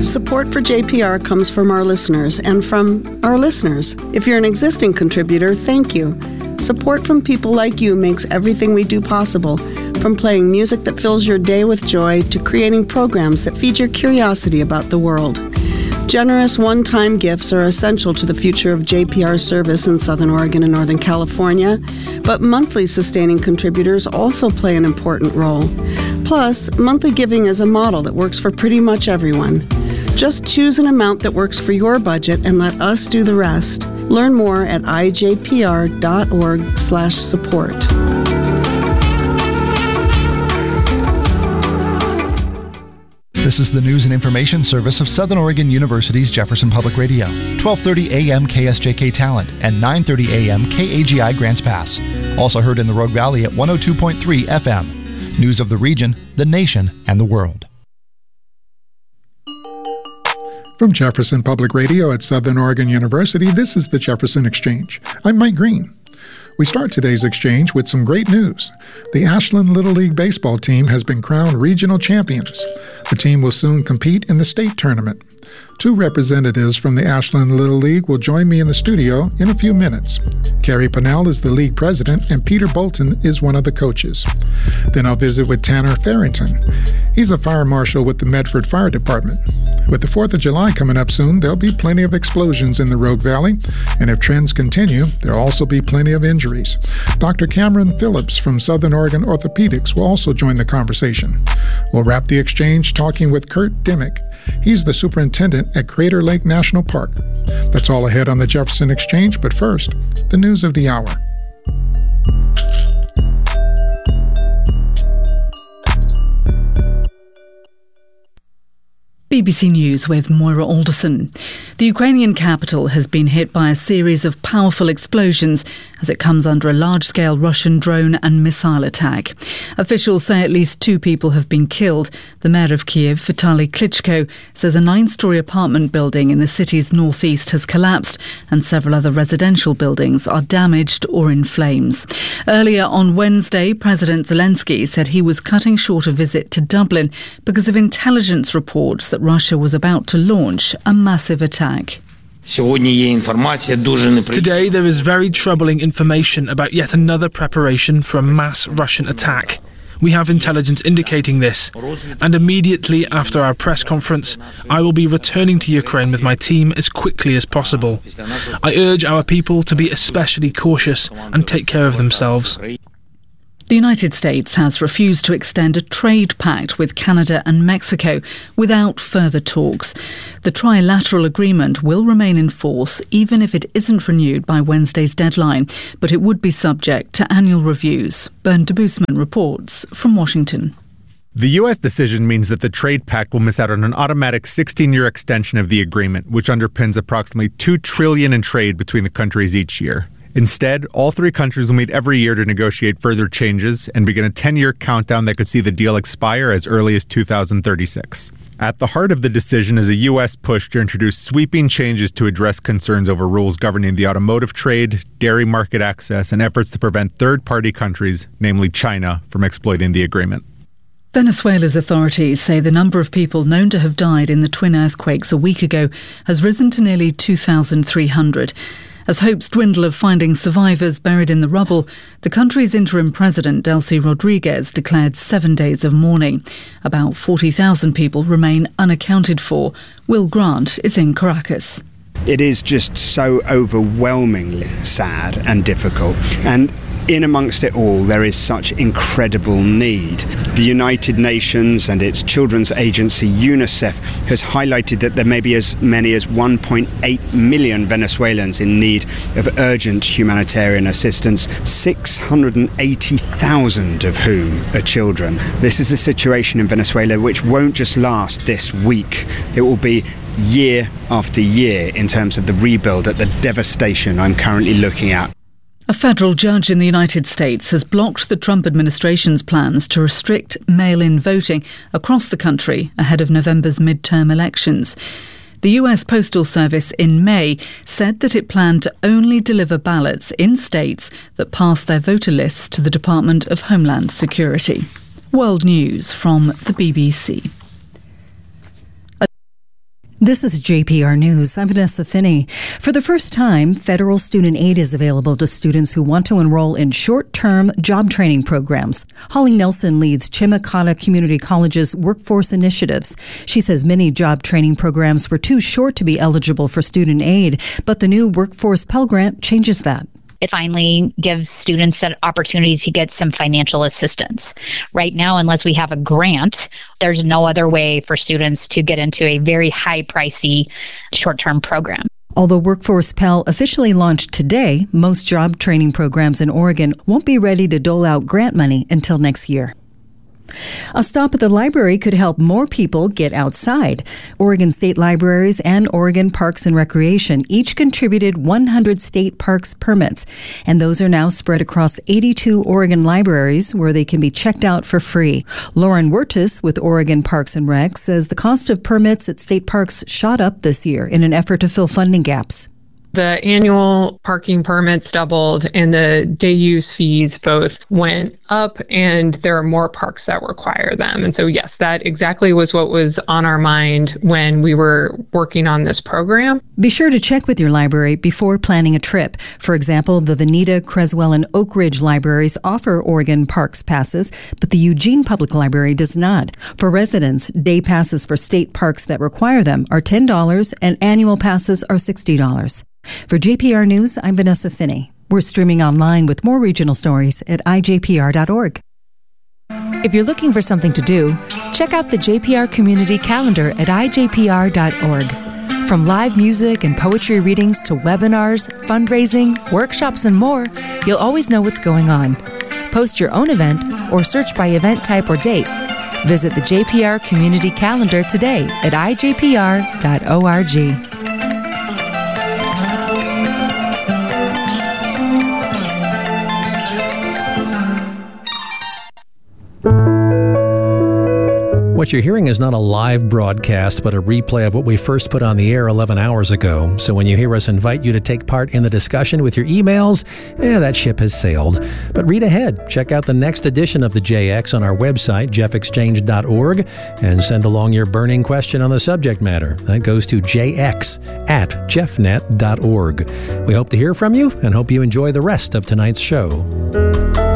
Support for JPR comes from our listeners and from our listeners. If you're an existing contributor, thank you. Support from people like you makes everything we do possible, from playing music that fills your day with joy to creating programs that feed your curiosity about the world. Generous one-time gifts are essential to the future of JPR service in Southern Oregon and Northern California, but monthly sustaining contributors also play an important role. Plus, monthly giving is a model that works for pretty much everyone. Just choose an amount that works for your budget and let us do the rest. Learn more at ijpr.org/support. This is the news and information service of Southern Oregon University's Jefferson Public Radio. 12:30 a.m. KSJK Talent and 9:30 a.m. KAGI Grants Pass. Also heard in the Rogue Valley at 102.3 FM. News of the region, the nation, and the world. From Jefferson Public Radio at Southern Oregon University, this is the Jefferson Exchange. I'm Mike Green. We start today's exchange with some great news. The Ashland Little League baseball team has been crowned regional champions. The team will soon compete in the state tournament. Two representatives from the Ashland Little League will join me in the studio in a few minutes. Carrie Pennell is the league president and Peter Bolton is one of the coaches. Then I'll visit with Tanner Farrington. He's a fire marshal with the Medford Fire Department. With the 4th of July coming up soon, there'll be plenty of explosions in the Rogue Valley, and if trends continue, there'll also be plenty of injuries. Dr. Cameron Phillips from Southern Oregon Orthopedics will also join the conversation. We'll wrap the exchange talking with Kurt Dimmick. He's the superintendent at Crater Lake National Park. That's all ahead on the Jefferson Exchange, but first, the news of the hour. BBC News with Moira Alderson. The Ukrainian capital has been hit by a series of powerful explosions as it comes under a large-scale Russian drone and missile attack. Officials say at least 2 people have been killed. The mayor of Kiev, Vitaly Klitschko, says a 9-storey apartment building in the city's northeast has collapsed and several other residential buildings are damaged or in flames. Earlier on Wednesday, President Zelensky said he was cutting short a visit to Dublin because of intelligence reports that Russia was about to launch a massive attack. Today there is very troubling information about yet another preparation for a mass Russian attack. We have intelligence indicating this, and immediately after our press conference, I will be returning to Ukraine with my team as quickly as possible. I urge our people to be especially cautious and take care of themselves. The United States has refused to extend a trade pact with Canada and Mexico without further talks. The trilateral agreement will remain in force even if it isn't renewed by Wednesday's deadline, but it would be subject to annual reviews. Bernd de Boosman reports from Washington. The U.S. decision means that the trade pact will miss out on an automatic 16-year extension of the agreement, which underpins approximately $2 trillion in trade between the countries each year. Instead, all 3 countries will meet every year to negotiate further changes and begin a 10-year countdown that could see the deal expire as early as 2036. At the heart of the decision is a U.S. push to introduce sweeping changes to address concerns over rules governing the automotive trade, dairy market access, and efforts to prevent third-party countries, namely China, from exploiting the agreement. Venezuela's authorities say the number of people known to have died in the twin earthquakes a week ago has risen to nearly 2,300. As hopes dwindle of finding survivors buried in the rubble, the country's interim president, Delcy Rodriguez, declared 7 days of mourning. About 40,000 people remain unaccounted for. Will Grant is in Caracas. It is just so overwhelmingly sad and difficult. And in amongst it all, there is such incredible need. The United Nations and its children's agency UNICEF has highlighted that there may be as many as 1.8 million Venezuelans in need of urgent humanitarian assistance, 680,000 of whom are children. This is a situation in Venezuela which won't just last this week. It will be year after year in terms of the rebuild at the devastation I'm currently looking at. A federal judge in the United States has blocked the Trump administration's plans to restrict mail-in voting across the country ahead of November's midterm elections. The US Postal Service in May said that it planned to only deliver ballots in states that pass their voter lists to the Department of Homeland Security. World News from the BBC. This is JPR News. I'm Vanessa Finney. For the first time, federal student aid is available to students who want to enroll in short-term job training programs. Holly Nelson leads Chimicana Community College's workforce initiatives. She says many job training programs were too short to be eligible for student aid, but the new Workforce Pell Grant changes that. It finally gives students an opportunity to get some financial assistance. Right now, unless we have a grant, there's no other way for students to get into a very high pricey short-term program. Although Workforce Pell officially launched today, most job training programs in Oregon won't be ready to dole out grant money until next year. A stop at the library could help more people get outside. Oregon State Libraries and Oregon Parks and Recreation each contributed 100 state parks permits, and those are now spread across 82 Oregon libraries where they can be checked out for free. Lauren Wertis with Oregon Parks and Rec says the cost of permits at state parks shot up this year in an effort to fill funding gaps. The annual parking permits doubled and the day use fees both went up, and there are more parks that require them. And so, yes, that exactly was what was on our mind when we were working on this program. Be sure to check with your library before planning a trip. For example, the Veneta, Creswell, and Oak Ridge libraries offer Oregon Parks passes, but the Eugene Public Library does not. For residents, day passes for state parks that require them are $10 and annual passes are $60. For JPR News, I'm Vanessa Finney. We're streaming online with more regional stories at ijpr.org. If you're looking for something to do, check out the JPR Community Calendar at ijpr.org. From live music and poetry readings to webinars, fundraising, workshops, and more, you'll always know what's going on. Post your own event or search by event type or date. Visit the JPR Community Calendar today at ijpr.org. What you're hearing is not a live broadcast, but a replay of what we first put on the air 11 hours ago. So when you hear us invite you to take part in the discussion with your emails, that ship has sailed. But read ahead. Check out the next edition of the JX on our website, jeffexchange.org, and send along your burning question on the subject matter. That goes to jx@jeffnet.org. We hope to hear from you and hope you enjoy the rest of tonight's show.